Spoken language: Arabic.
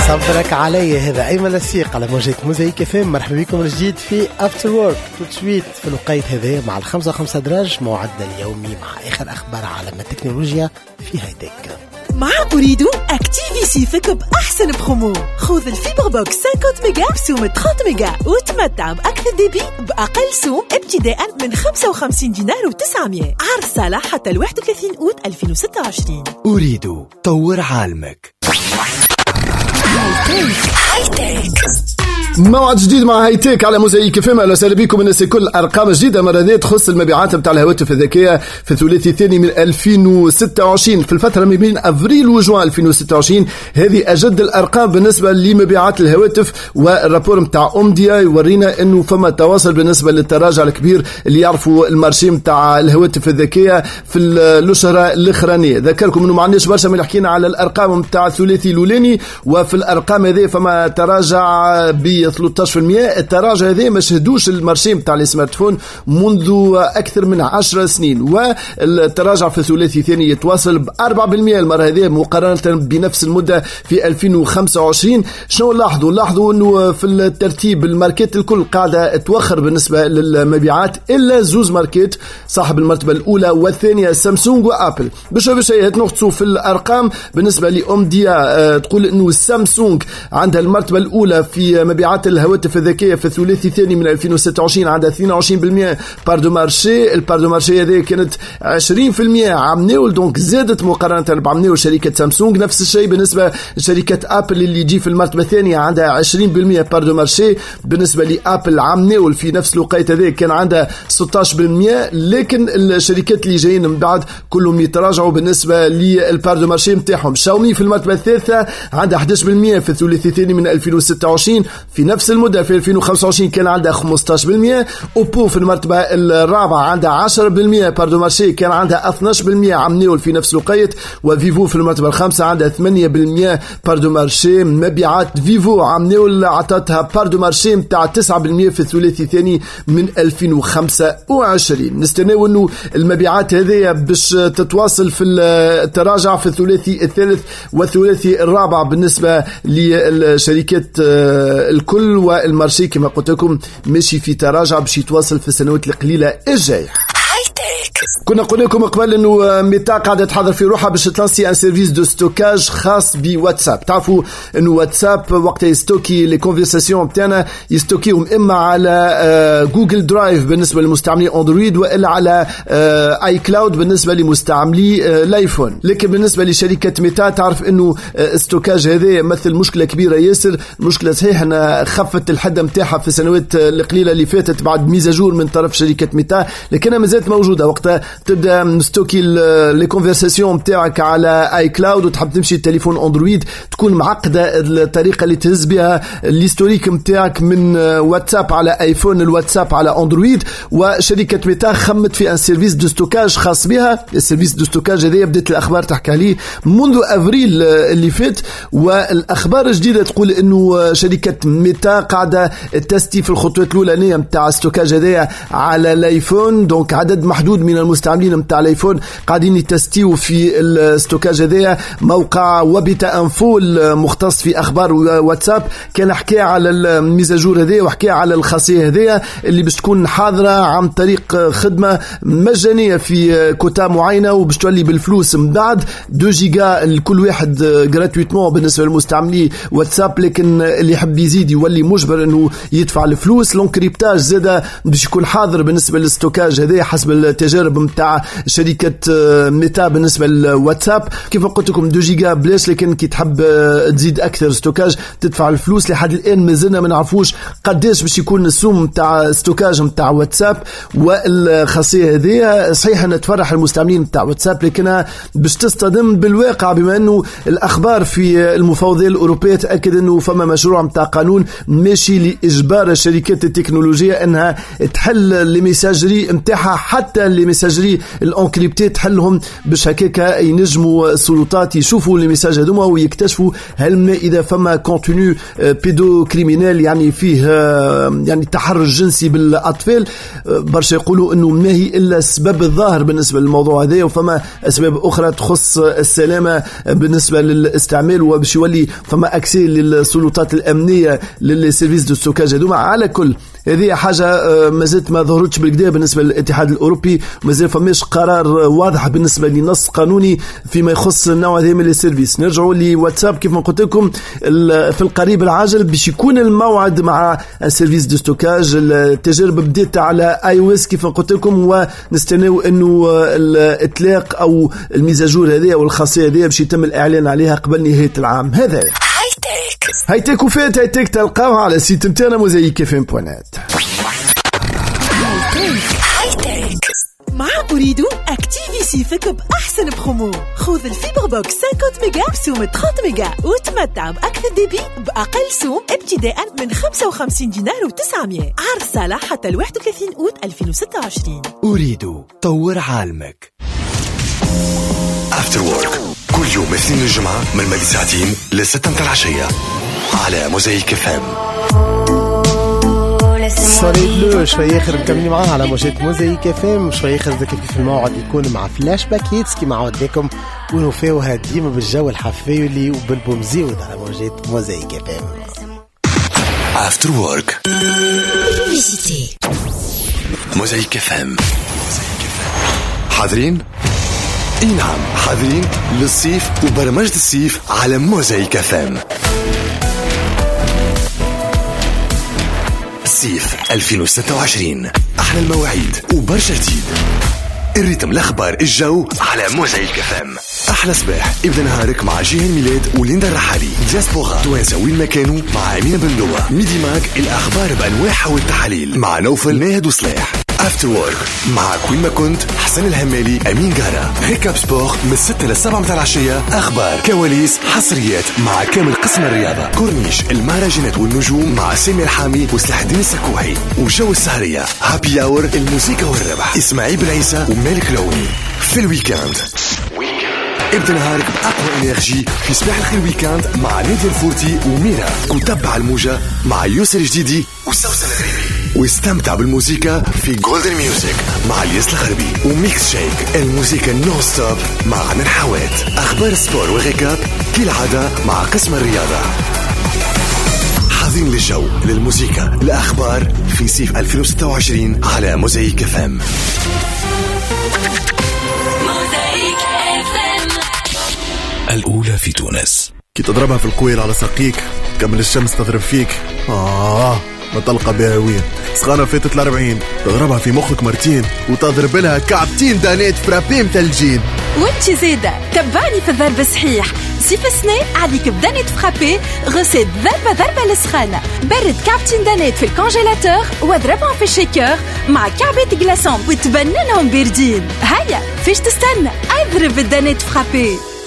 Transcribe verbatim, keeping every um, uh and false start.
صبرك علي. هذا أيمن السيق على موجة موزايك اف ام. مرحبا بكم من جديد في افتر وورك توتشويت في الوقيت هذا مع الخمسة وخمسة دراج موعدنا اليومي مع آخر أخبار عالم التكنولوجيا في هايتك. مع أريد أكتيفي سيفك بأحسن بخمو. خذ الفيبر بوكس خمسين ميجا بسوم ثلاثين ميجا وتمتع بأكثر ديبي بأقل سوم ابتداء من خمسة وخمسين دينار وتسعمية. عرض صالح حتى الواحد وثلاثين أوت ألفين وستة وعشرين. أريد طور عالمك. هايتك موعد جديد مع هايتك على موزايك اف ام. اهلا وسهلا بكم. الناس كل ارقام جديده مره ذات تخص المبيعات نتاع الهواتف الذكيه في الثلاثي الثاني من ألفين وستة وعشرين في الفتره ما بين افريل وجوان ألفين وستة وعشرين. هذه اجد الارقام بالنسبه لمبيعات الهواتف، والرابور نتاع اومديا يورينا انه فما تواصل بالنسبه للتراجع الكبير اللي يعرفوا المارشي نتاع الهواتف الذكيه في الاشهر الاخرانيه. ذكركم انه ما عندناش برشا من حكينا على الارقام نتاع الثلاثي الاولاني، وفي الارقام هذه فما تراجع ب ثلاثة عشر بالمئة. التراجع هذا ما شهدوش المارشي نتاع السمارت فون منذ اكثر من عشر سنين، والتراجع في الثلاثي الثاني يتواصل ب أربعة بالمئة المره هذه مقارنه بنفس المده في ألفين وخمسة وعشرين. شنو لاحظوا؟ لاحظوا انه في الترتيب الماركات الكل قاعده توخر بالنسبه للمبيعات الا زوز ماركات صاحب المرتبه الاولى والثانيه سامسونج وابل. بشوي بشوي نقصوا في الارقام. بالنسبه لاومديا تقول انه سامسونج عندها المرتبه الاولى في مبيعات الهواتف الذكيه في الثلاثي الثاني من ألفين وستة وعشرين، عندها اثنين وعشرين بالمئة بار دو مارشي. البار دو مارشي هذه كانت عشرين بالمئة عام نيول، دونك زادت مقارنه بعام نيول شركه سامسونج. نفس الشيء بالنسبه لشركه ابل اللي يجي في المرتبه الثانيه عندها عشرين بالمئة بار دو مارشي. بالنسبه لابل عام نيول في نفس الوقت هذا كان عندها ستة عشر بالمئة، لكن الشركات اللي جايين من بعد كلهم يتراجعوا بالنسبه للبار دو مارشي نتاعهم. شاومي في المرتبه الثالثه عندها أحد عشر بالمئة في الثلاثي الثاني من ألفين وستة وعشرين. في نفس المدة في ألفين وخمسة وعشرين كان عندها خمسة عشر بالمئة. أوبو في المرتبة الرابعة عندها عشرة بالمئة بار دو مارشي، كان عندها اثني عشر بالمئة عام نيول في نفس الوقت. وفيفو في المرتبة الخامسة عندها ثمانية بالمئة بار دو مارشي. مبيعات فيفو عام نيول عطتها بار دو مارشي نتاع تسعة بالمئة في الثلاثي الثاني من ألفين وخمسة وعشرين. نستناو انه المبيعات هذه باش تتواصل في التراجع في الثلاثي الثالث والثلاثي الرابع بالنسبة للشركات الكل، والمارشي كما قلت لكم ماشي في تراجع باش يتواصل في السنوات القليله الجايه. كنا قلنا لكم قبل انه ميتا قاعده تحضر في روحها باش تلانسي ان سيرفيس دو ستوكاج خاص بواتساب. تعرفوا انه واتساب وقت يستوكي لي كونفرساسيون تاعنا يستوكيهم اما على جوجل درايف بالنسبه لمستعملي اندرويد، والا على اي كلاود بالنسبه لمستعملي الايفون. لكن بالنسبه لشركه ميتا تعرف انه الستوكاج هذا يمثل مشكله كبيره ياسر. مشكله صحيح انها خفت الحد نتاعها في السنوات القليله اللي فاتت بعد ميزاجور من طرف شركه ميتا، لكنها مازالت موجوده. وقت تبدا مستوكي لي كونفرساسيون نتاعك على اي كلاود وتحب تمشي التليفون اندرويد تكون معقده الطريقه اللي تهز بها الهيستوريك نتاعك من واتساب على ايفون الواتساب على اندرويد. وشركه ميتا خمت في ان سيرفيس دو ستوكاج خاص بها. السيرفيس دو ستوكاج هذا بدات الاخبار تحكي عليه منذ افريل اللي فات، والاخبار الجديده تقول انه شركه ميتا قاعده تستي في الخطوات الاولانيه نتاع الستوكاج هذا على الايفون. دونك عدد محدود من المستعملين نتاع الايفون قاعدين يتستيو في الستوكاج هذايا. موقع وبيتا انفو المختص في اخبار واتساب كان حكى على الميزاجور هذايا وحكى على الخاصيه هذايا اللي باش تكون حاضره عن طريق خدمه مجانيه في كوتا معينه وباش تولي بالفلوس من بعد اثنين جيجا لكل واحد غراتويتمون بالنسبه للمستعملي واتساب، لكن اللي يحب يزيد يولي مجبر انه يدفع الفلوس. لونكريبتاج زاده باش يكون حاضر بالنسبه للستوكاج هذايا حسب التجارب نتاع شركه ميتا بالنسبه للواتساب. كيف قلت لكم اثنين جيجا بلاش، لكن كي تحب تزيد اكثر ستوكاج تدفع الفلوس. لحد الان مازلنا ما نعرفوش قداش باش يكون السوم نتاع ستوكاج نتاع واتساب. والخاصيه هذه صحيح انها تفرح المستعملين نتاع واتساب، لكنها باش تصطدم بالواقع بما انه الاخبار في المفوضيه الاوروبيه تاكد انه فما مشروع نتاع قانون ماشي لاجبار الشركات التكنولوجيه انها تحل الميساجري نتاعها حتى لي ميساجري الانكريبتي تحلهم باش هكاك ينجموا السلطات يشوفوا لي ميساج هذوما ويكتشفوا هل ما اذا فما كونتوني بيدو كريمينال يعني فيه يعني تحرش جنسي بالاطفال. برشا يقولوا انه ما هي الا السبب الظاهر بالنسبه للموضوع هذا، وفما اسباب اخرى تخص السلامه بالنسبه للاستعمال، وباش يولي فما اكسي للسلطات الامنيه للسيرفيس دو ستوكاج هذوما. على كل هذه حاجه مازالت ما ظهرتش بالكدا بالنسبه للاتحاد الاوروبي، مازال فماش قرار واضح بالنسبه لنص قانوني فيما يخص النوع هذا من السيرفيس. نرجعوا لواتساب كيف ما قلت لكم في القريب العاجل باش يكون الموعد مع السيرفيس دو ستوكاج. التجارب بدات على اي او اس كيف ما قلت لكم، ونستناو انه الاطلاق او الميزاجور هذه او الخاصيه هذه باش يتم الاعلان عليها قبل نهايه العام هذا. هايتيك وفات هايتيك تلقاوها على السيت نتاعنا موزايك اف ام بوان نت. مع أريد أكتيفي سيفك بأحسن برومو. خذ الفيبر بوكس خمسين ميجا بسوم ثلاثين ميجا وتمتع بأكثر ديبي بأقل سوم ابتداء من خمسة وخمسين دينار وتسعمية. عرض صالح حتى الواحد وثلاثين أوت ألفين وستة وعشرين. أريد طور عالمك. افتر وورك كل يوم اثنين الجمعة من مدى ساعتين لستة متاع العشية على موزايك اف ام. صليب له شوي اخر مكملين معاه على موجات موزايك اف ام. شوي اخر ذاك كيف الموعد يكون مع فلاش باك هيتس كيما عودناكم ونوفيوها ديما بالجو الحفاولي وبالبومزيود على موجات موزايك اف ام. افتر وورك موزايك اف ام. حاضرين؟ اي نعم حاضرين للصيف وبرمجة الصيف على موزايك اف ام. صيف ألفين وستة وعشرين احلى المواعيد وبرشا جديد. الريتم الاخبار الجو على موزايك اف ام. احلى صباح ابدا نهارك مع جيهان ميلاد وليندا الرحالي. دياسبورا توانسه وين ما كانوا مع امينه بن لوا. ميدي ماك الاخبار بانواعها والتحاليل مع نوفل ناهد وصلاح. افتر وورك مع كوين ما كنت حسن الهمالي امين قارة. ريكاب سبور من ستة للسبعة متاع العشية. اخبار كواليس حصريات مع كامل قسم الرياضة. كورنيش المهرجانات والنجوم مع سامي الحامي وسلاح الدين السكوحي. وجو السهرية هابي اور الموسيقى والربح اسماعيل بن عيسى ومالك لوني. في الويكاند ابدا نهارك بأقوى انرجي في صباح الخير ويكاند مع نادي الفورتي وميرا. وتبع الموجة مع يوسر جديدي وسوسن الغريبي. واستمتع بالموسيقى في جولدن ميوزك مع الياس الغربي. وميكس شيك الموسيقى نو ستوب مع عمر حوات. اخبار السبور وغيكاب كالعادة مع قسم الرياضة. حاضرين للجو للموسيقى الاخبار في صيف ألفين وستة وعشرين على موزايك اف ام. الأولى في تونس. كي تضربها في القويل على ساقيك كمل الشمس تضرب فيك. آه ما تلقى بها وين سخانة فاتت الأربعين تضربها في مخك مرتين وتضرب لها كعبتين دانات فرابين مثلجين. وانتي زيادة تبعني في الضرب الصحيح. صيف السنة عليك بدانات فرابي غسيل ضربة ضربة للسخانة. برد كعبتين دانات في الكونجيلاتور واضربهم في الشيكر مع كعبات جلاسون وتبننهم باردين. هيا فيش تستنى اضرب الدانات فرابي.